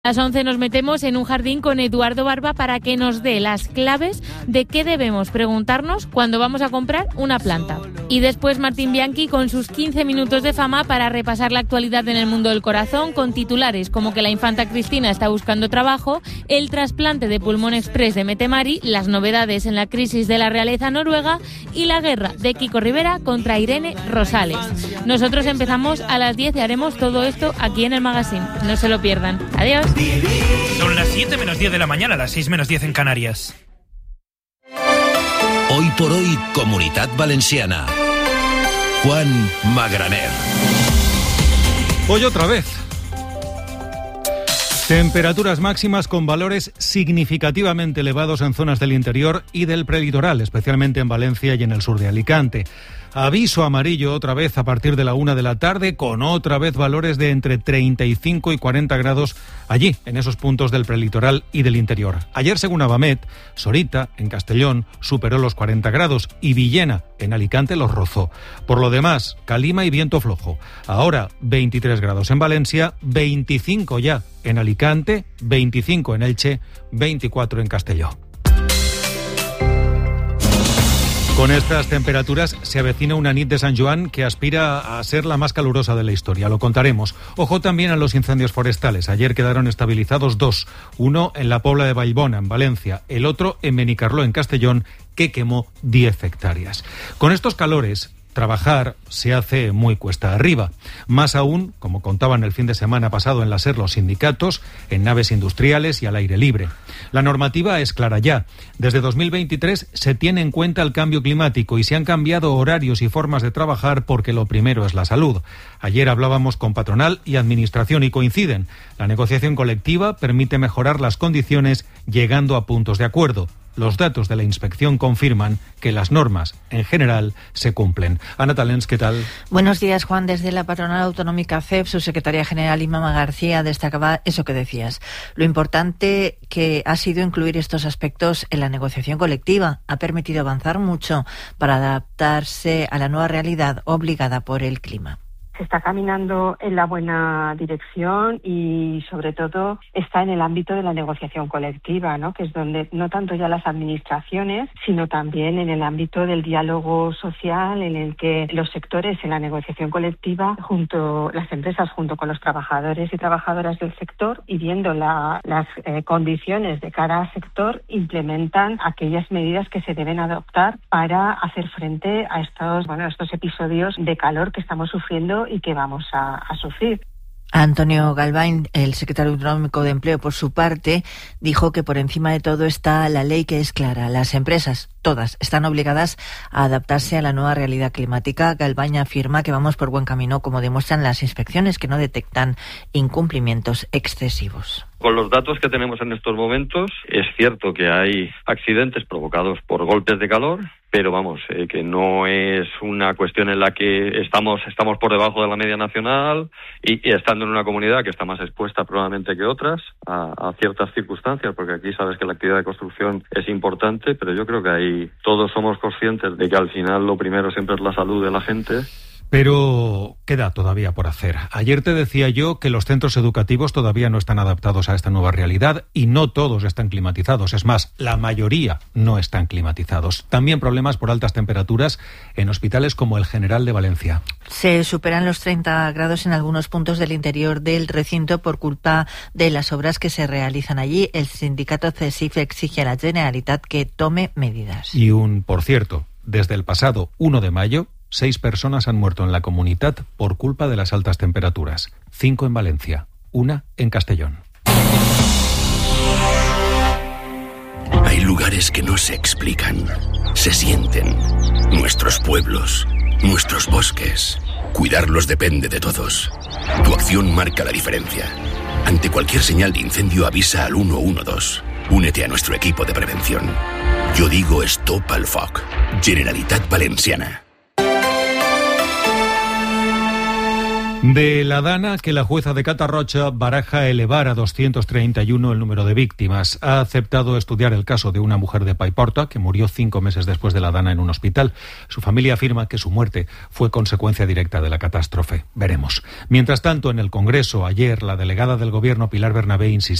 A las 11 nos metemos en un jardín con Eduardo Barba para que nos dé las claves de qué debemos preguntarnos cuando vamos a comprar una planta. Y después Martín Bianchi con sus 15 minutos de fama para repasar la actualidad en el mundo del corazón con titulares como que la infanta Cristina está buscando trabajo, el trasplante de pulmón express de Mette Marit, las novedades en la crisis de la realeza noruega y la guerra de Kiko Rivera contra Irene Rosales. Nosotros empezamos a las 10 y haremos todo esto aquí en el magazine. No se lo pierdan. Adiós. Son las 7 menos 10 de la mañana, las 6 menos 10 en Canarias. Hoy por hoy, Comunitat Valenciana. Juan Magraner. Hoy otra vez. Temperaturas máximas con valores significativamente elevados en zonas del interior y del prelitoral, especialmente en Valencia y en el sur de Alicante. Aviso amarillo otra vez a partir de la 1 de la tarde, con otra vez valores de entre 35 y 40 grados allí, en esos puntos del prelitoral y del interior. Ayer, según Avamet, Sorita, en Castellón, superó los 40 grados y Villena, en Alicante, los rozó. Por lo demás, calima y viento flojo. Ahora, 23 grados en Valencia, 25 ya en Alicante, 25 en Elche, 24 en Castelló. Con estas temperaturas se avecina una nit de San Joan que aspira a ser la más calurosa de la historia. Lo contaremos. Ojo también a los incendios forestales. Ayer quedaron estabilizados dos. Uno en la Pobla de Vallbona, en Valencia. El otro en Benicarló, en Castellón, que quemó 10 hectáreas. Con estos calores, trabajar se hace muy cuesta arriba. Más aún, como contaban el fin de semana pasado en la SER los sindicatos, en naves industriales y al aire libre. La normativa es clara ya. Desde 2023 se tiene en cuenta el cambio climático y se han cambiado horarios y formas de trabajar porque lo primero es la salud. Ayer hablábamos con patronal y administración y coinciden. La negociación colectiva permite mejorar las condiciones llegando a puntos de acuerdo. Los datos de la inspección confirman que las normas, en general, se cumplen. Ana Talens, ¿qué tal? Buenos días, Juan. Desde la patronal autonómica CEP, su secretaria general Imama García destacaba eso que decías. Lo importante que ha sido incluir estos aspectos en la negociación colectiva. Ha permitido avanzar mucho para adaptarse a la nueva realidad obligada por el clima. Se está caminando en la buena dirección y sobre todo está en el ámbito de la negociación colectiva, ¿no? Que es donde no tanto ya las administraciones, sino también en el ámbito del diálogo social, en el que los sectores en la negociación colectiva, las empresas junto con los trabajadores y trabajadoras del sector y viendo las condiciones de cada sector, implementan aquellas medidas que se deben adoptar para hacer frente a estos episodios de calor que estamos sufriendo y que vamos a sufrir. Antonio Galván, el secretario autonómico de Empleo, por su parte, dijo que por encima de todo está la ley, que es clara. Las empresas, todas, están obligadas a adaptarse a la nueva realidad climática. Galván afirma que vamos por buen camino, como demuestran las inspecciones que no detectan incumplimientos excesivos. Con los datos que tenemos en estos momentos, es cierto que hay accidentes provocados por golpes de calor, pero que no es una cuestión en la que estamos por debajo de la media nacional y estando en una comunidad que está más expuesta probablemente que otras a ciertas circunstancias, porque aquí sabes que la actividad de construcción es importante, pero yo creo que ahí todos somos conscientes de que al final lo primero siempre es la salud de la gente. Pero queda todavía por hacer. Ayer te decía yo que los centros educativos todavía no están adaptados a esta nueva realidad y no todos están climatizados. Es más, la mayoría no están climatizados. También problemas por altas temperaturas en hospitales como el General de Valencia. Se superan los 30 grados en algunos puntos del interior del recinto por culpa de las obras que se realizan allí. El sindicato CESIF exige a la Generalitat que tome medidas. Y por cierto, desde el pasado 1 de mayo, 6 personas han muerto en la comunidad por culpa de las altas temperaturas. 5 en Valencia, 1 en Castellón. Hay lugares que no se explican, se sienten. Nuestros pueblos, nuestros bosques. Cuidarlos depende de todos. Tu acción marca la diferencia. Ante cualquier señal de incendio, avisa al 112. Únete a nuestro equipo de prevención. Yo digo Stop al Foc. Generalitat Valenciana. De la Dana, que la jueza de Catarroja baraja elevar a 231 el número de víctimas. Ha aceptado estudiar el caso de una mujer de Paiporta que murió 5 meses después de la Dana en un hospital. Su familia afirma que su muerte fue consecuencia directa de la catástrofe. Veremos. Mientras tanto, en el Congreso, ayer, la delegada del Gobierno, Pilar Bernabé, insistió